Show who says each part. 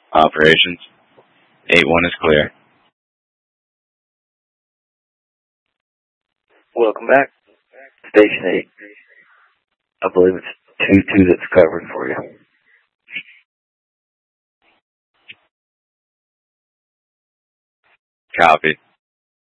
Speaker 1: Operations. 8-1 is clear.
Speaker 2: Welcome back. Station 8. I believe it's 2-2 that's covered for you.
Speaker 1: Copy.